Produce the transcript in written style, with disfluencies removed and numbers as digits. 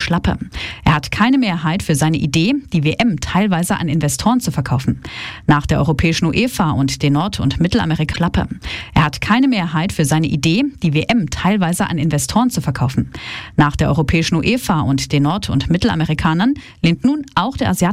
Schlappe. Er hat keine Mehrheit für seine Idee, die WM teilweise an Investoren zu verkaufen. Nach der europäischen UEFA und den Nord- und Mittelamerika Schlappe. Er hat keine Mehrheit für seine Idee, die WM teilweise an Investoren zu verkaufen. Nach der europäischen UEFA und den Nord- und Mittelamerikanern lehnt nun auch der